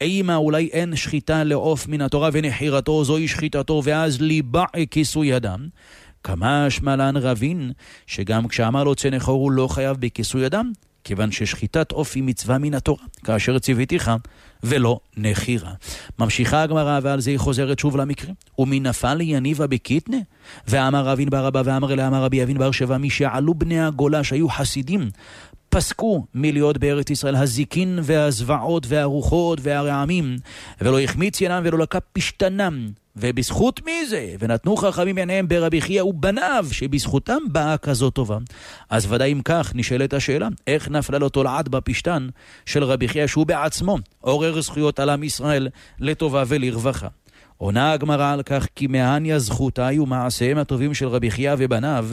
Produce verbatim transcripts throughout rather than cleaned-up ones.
אימה אולי אין שחיטה לעוף מן התורה ונחירתו זוהי שחיטתו ואז ליבע כיסוי ידם. כמה שמלן רבין שגם כשאמר לו צא נחור הוא לא חייב בכיסוי ידם, כיוון ששחיטת עוף היא מצווה מן התורה, כאשר ציוויתיך ולא נחירה. ממשיכה הגמרא ועל זה היא חוזרת שוב למקרה. ומי נפל יניבה בקיטנה? ואמר רבין בר אבא ואמר לאמר רבי אבין בר שבע, מי שעלו בני הגולה שהיו חסידים, פסקו מלהיות בארץ ישראל הזיקין והזוועות והרוחות והרעמים, ולא החמיץ ינם ולא לקה פשתנם, ובזכות מי זה? ונתנו חכמים עיניהם ברבי חייא ובניו, שבזכותם באה כזאת טובה. אז ודאי אם כך נשאלת השאלה, איך נפלה לו תולעת בפשתן של רבי חייא שהוא בעצמו עורר זכויות על עם ישראל לטובה ולרווחה? עונה הגמרא על כך כי מהניה זכותי ומעשיהם הטובים של רבי חייא ובניו,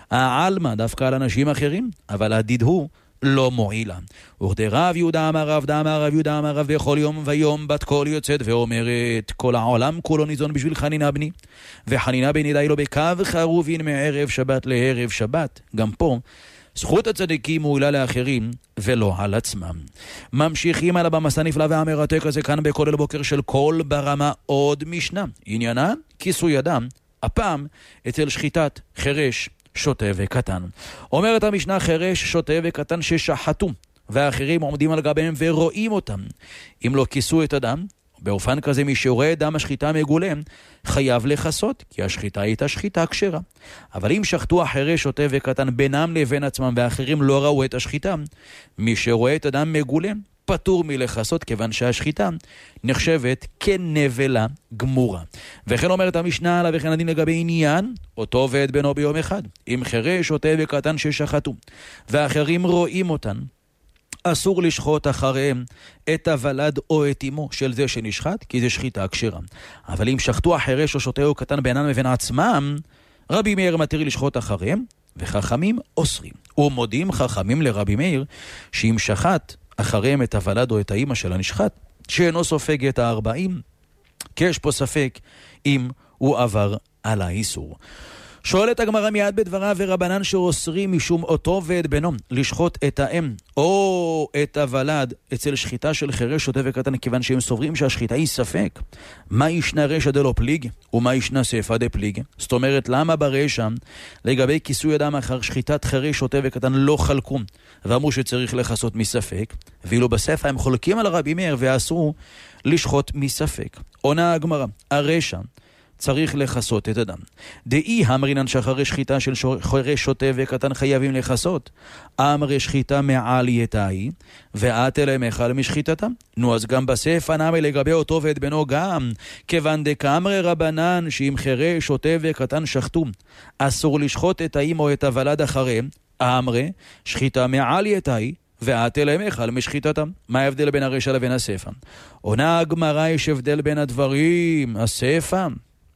העלמה דווקא על אנשים אחרים, אבל הדיד הוא לא מועילה. וכדי רב יהודה אמר רב דה אמר רב יהודה אמר רב בכל יום ויום בת קול יוצאת ואומרת כל העולם כולו ניזון בשביל חנינה בני, וחנינה בני די לו בקו חרובין מערב שבת לערב שבת. גם פה זכות הצדיקים מועילה לאחרים ולא על עצמם. ממשיכים על הבמסה נפלא והמרתק הזה כאן בכולל בוקר של כל ברמה עוד משנה, עניינה כיסוי ידם, הפעם אצל שחיטת חרש שוטה וקטן. אומרת המשנה חרש שוטה וקטן ששחטו והאחרים עומדים על גביהם ורואים אותם, אם לא כיסו את הדם, באופן כזה מי שרואה דם השחיטה מגולם חייב לחסות, כי השחיטה הייתה שחיטה כשרה. אבל אם שחטו החרש שוטה וקטן בינם לבין עצמם ואחרים לא ראו את השחיטה, מי שרואה את הדם מגולם פטור מלחסות, כיוון שהשחיטה נחשבת כנבלה גמורה. וכן אומרת המשנה עליו וכן הדין לגבי עניין אותו ואת בנו ביום אחד, אם חרש שוטה וקטן ששחטו ואחרים רואים אותן, אסור לשחוט אחריהם את הוולד או את אמו של זה שנשחט, כי זה שחיטה כשרה. אבל אם שחטו החרש או שוטה או קטן בינם לבין עצמם, רבי מאיר מתיר לשחוט אחריהם, וחכמים אוסרים. ומודים חכמים לרבי מאיר שאם שחט אחריהם את הוולד או את האמא של הנשחט, שאינו סופג את הארבעים, כי יש פה ספק אם הוא עבר על האיסור. שואלת הגמרא מיד בדברה, ורבנן שאוסרים משום אותו ואת בנו לשחוט את האם או את הוולד אצל שחיטה של חרש שוטה וקטן, כיוון שהם סוברים שהשחיטה היא ספק. מה ישנה רשע דלא פליג ומה ישנה ספא דפליג? זאת אומרת, למה ברשע לגבי כיסוי אדם אחר שחיטת חרש שוטה וקטן לא חלקו ואמרו שצריך לחסות מספק, ואילו בספא הם חולקים על רבי מאיר ואסרו לשחוט מספק? עונה הגמרא, הרשע צריך לחסות את אדם. דאי המרינן שאחרי שחיטה של חרש שוטה וקטן חייבים לחסות, אמרי שחיטה מעל יתאי ואת אליהם החל משחיטתם. נו, אז גם בספא נמי לגבי אותו ואת בנו גם, כיוון דקאמרי רבנן שאם חרש שוטה וקטן שחטו אסור לשחוט את האם או את הוולד אחריהם, אמרי שחיטה מעל יתאי ואת אליהם החל משחיטתם. מה ההבדל בין הרשע לבין הספא? עונה הגמרא, יש הבדל בין הדברים. הספא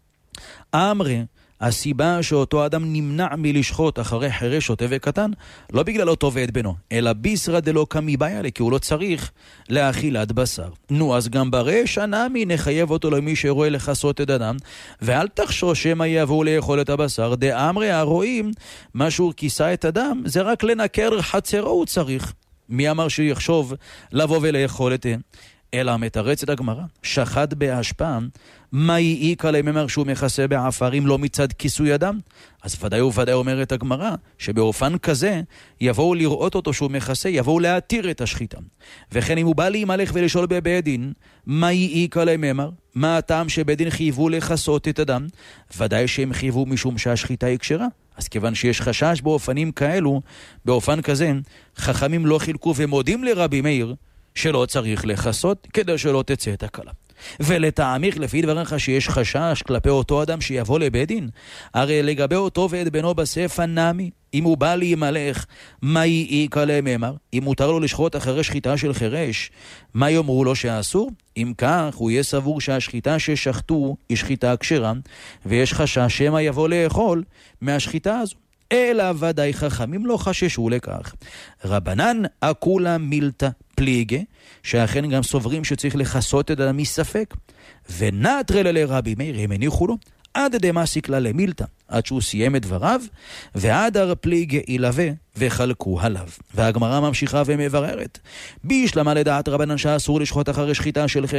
אמרי, הסיבה שאותו אדם נמנע מלשחוט אחרי חרש שוטה וקטן, לא בגלל אותו ואת בנו, אלא ביסרא דלא קמי בעיה, כי הוא לא צריך לאכילת בשר. נו, אז גם ברשע נמי נחייב אותו למי שרואה לחסות את אדם, ואל תחשוש שמא יבואו לאכול את הבשר. דאמרי הרואים, מה שהוא כיסה את אדם, זה רק לנקר חצרו הוא צריך. מי אמר שהוא יחשוב לבוא ולאכול את זה? אלא מתרצת הגמרא, שחט בהשפעה, מה יעיק עליהם אמר שהוא מכסה בעפרים לא מצד כיסוי אדם? אז ודאי וודאי אומרת הגמרא, שבאופן כזה יבואו לראות אותו שהוא מכסה, יבואו להתיר את השחיטה. וכן אם הוא בא להימלך ולשאול בבית דין, מה יעיק עליהם אמר? מה הטעם שבית דין חייבו לחסות את אדם? ודאי שהם חייבו משום שהשחיטה היא כשרה. אז כיוון שיש חשש באופנים כאלו, באופן כזה, חכמים לא חילקו ומודים לרבי מאיר, שלא צריך לחסות כדי שלא תצא את הקלה. ולטעמיך לפי דבריך שיש חשש כלפי אותו אדם שיבוא לבית דין, הרי לגבי אותו ואת בנו בספא נמי, אם הוא בא להימלך, מה יעיק עליהם אמר? אם מותר לו לשחוט אחרי שחיטה של חרש, מה יאמרו לו שאסור? אם כך, הוא יהיה סבור שהשחיטה ששחטו היא שחיטה כשרה, ויש חשש שמא יבוא לאכול מהשחיטה הזו. אלא ודאי חכמים לא חששו לכך. רבנן אקולה מילתא פליגה, שאכן גם סוברים שצריך לחסות את אדם מספק, ונטרלה לרבי מאיר, הם הניחו לו עד דמסיק לה למילתא, עד שהוא סיים את דבריו, ועד הר פליגה ילווה וחלקו עליו. והגמרא ממשיכה ומבררת, בישלמה לדעת רבנן שאסור לשחוט אחרי שחיטה של